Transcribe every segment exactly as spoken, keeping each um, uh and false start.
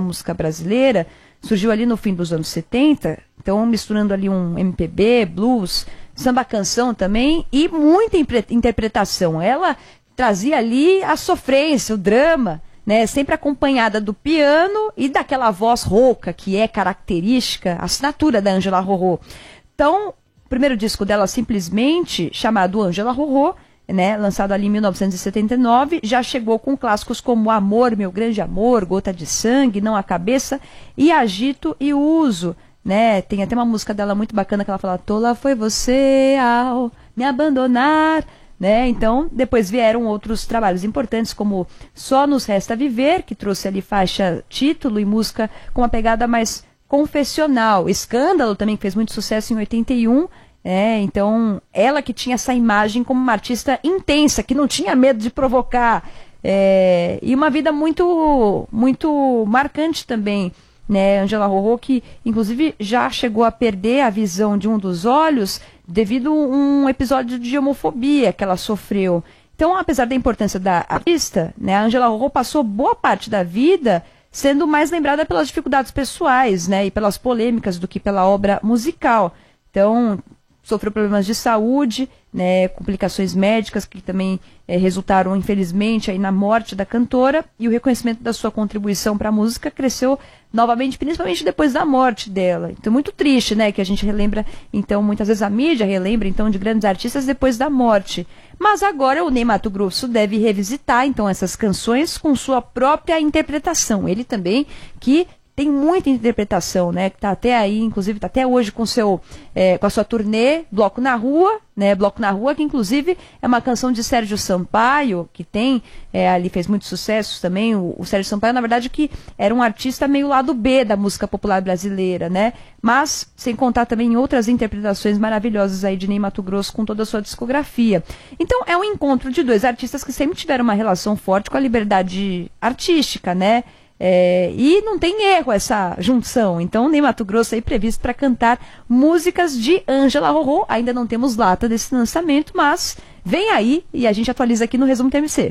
música brasileira, surgiu ali no fim dos anos setenta, então misturando ali um M P B, blues, samba-canção também, e muita interpretação. Ela trazia ali a sofrência, o drama, né, sempre acompanhada do piano e daquela voz rouca, que é característica, assinatura da Ângela Rorô. Então, o primeiro disco dela, simplesmente, chamado Ângela Rorô, né, lançado ali em mil novecentos e setenta e nove, já chegou com clássicos como Amor, Meu Grande Amor, Gota de Sangue, Não a Cabeça, e Agito e Uso. Né? Tem até uma música dela muito bacana que ela fala: Tola foi você ao me abandonar. Né? Então, depois vieram outros trabalhos importantes, como Só Nos Resta Viver, que trouxe ali faixa, título e música com uma pegada mais confessional. Escândalo também, que fez muito sucesso em oitenta e um. É, então, ela que tinha essa imagem como uma artista intensa, que não tinha medo de provocar. É, e uma vida muito, muito marcante também. Né, Ângela Rorô, que inclusive já chegou a perder a visão de um dos olhos devido a um episódio de homofobia que ela sofreu. Então, apesar da importância da artista, né, a Ângela Rorô passou boa parte da vida sendo mais lembrada pelas dificuldades pessoais, né, e pelas polêmicas do que pela obra musical. Então, sofreu problemas de saúde, né, complicações médicas que também é, resultaram, infelizmente, aí na morte da cantora, e o reconhecimento da sua contribuição para a música cresceu novamente, principalmente depois da morte dela. Então, muito triste, né, que a gente relembra, então, muitas vezes a mídia relembra, então, de grandes artistas depois da morte. Mas agora o Ney Matogrosso deve revisitar, então, essas canções com sua própria interpretação. Ele também, que tem muita interpretação, né? Que tá até aí, inclusive, tá até hoje com, seu, é, com a sua turnê Bloco na Rua, né? Bloco na Rua, que inclusive é uma canção de Sérgio Sampaio, que tem, é, ali fez muito sucesso também. O, o Sérgio Sampaio, na verdade, que era um artista meio lado B da música popular brasileira, né? Mas, sem contar também em outras interpretações maravilhosas aí de Ney Matogrosso com toda a sua discografia. Então, é um encontro de dois artistas que sempre tiveram uma relação forte com a liberdade artística, né? É, e não tem erro essa junção. Então, Ney Matogrosso aí previsto para cantar músicas de Ângela Rorô. Ainda não temos data desse lançamento, mas vem aí e a gente atualiza aqui no Resumo T M C.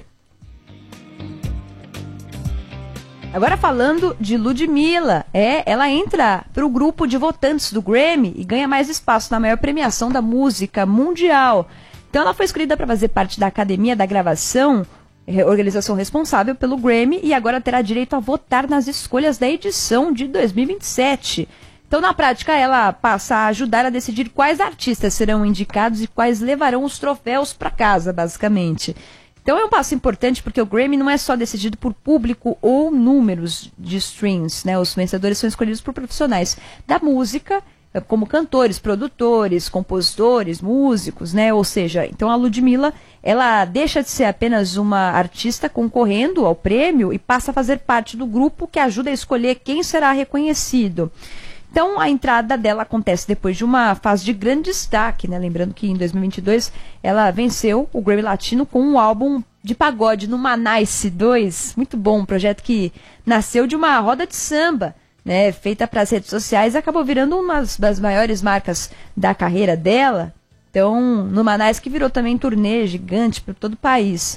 Agora falando de Ludmilla, é, ela entra para o grupo de votantes do Grammy e ganha mais espaço na maior premiação da música mundial. Então ela foi escolhida para fazer parte da Academia da Gravação, organização responsável pelo Grammy, e agora terá direito a votar nas escolhas da edição de dois mil e vinte e sete. Então, na prática, ela passa a ajudar a decidir quais artistas serão indicados e quais levarão os troféus para casa, basicamente. Então, é um passo importante porque o Grammy não é só decidido por público ou números de streams, né? Os vencedores são escolhidos por profissionais da música, como cantores, produtores, compositores, músicos, né? Ou seja, então a Ludmilla, ela deixa de ser apenas uma artista concorrendo ao prêmio e passa a fazer parte do grupo que ajuda a escolher quem será reconhecido. Então, a entrada dela acontece depois de uma fase de grande destaque, né? Lembrando que em dois mil e vinte e dois ela venceu o Grammy Latino com um álbum de pagode, Numa Nice dois. Muito bom, um projeto que nasceu de uma roda de samba, né, feita para as redes sociais, acabou virando uma das maiores marcas da carreira dela. Então, Numa Nice, que virou também turnê gigante por todo o país.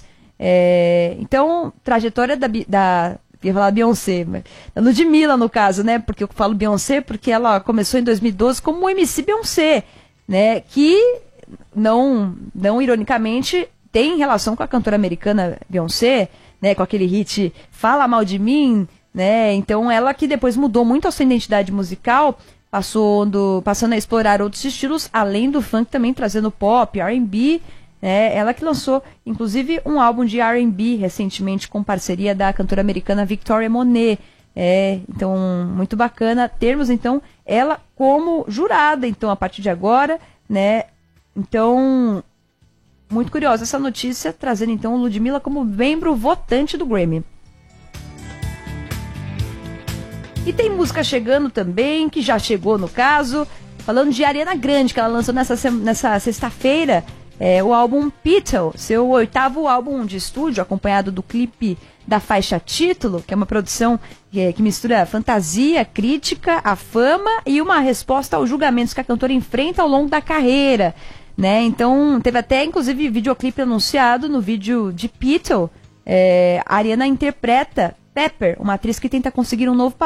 É, então, trajetória da, da ia falar Beyoncé, mas da Ludmilla, no caso, né? Porque eu falo Beyoncé porque ela começou em dois mil e doze como M C Beyoncé, né? Que, não, não ironicamente, tem relação com a cantora americana Beyoncé, né? Com aquele hit Fala Mal de Mim, né? Então, ela que depois mudou muito a sua identidade musical, passou do, passando a explorar outros estilos, além do funk também trazendo pop, R and B, né? Ela que lançou, inclusive, um álbum de R and B recentemente com parceria da cantora americana Victoria Monet. É, então, muito bacana termos, então, ela como jurada, então, a partir de agora, né? Então, muito curiosa essa notícia, trazendo, então, Ludmilla como membro votante do Grammy. E tem música chegando também, que já chegou no caso, falando de Ariana Grande, que ela lançou nessa, nessa sexta-feira, é, o álbum Petal, seu oitavo álbum de estúdio, acompanhado do clipe da faixa título, que é uma produção que, que mistura fantasia, crítica, a fama e uma resposta aos julgamentos que a cantora enfrenta ao longo da carreira, né? Então, teve até, inclusive, videoclipe anunciado no vídeo de Petal. É, a Ariana interpreta Pepper, uma atriz que tenta conseguir um novo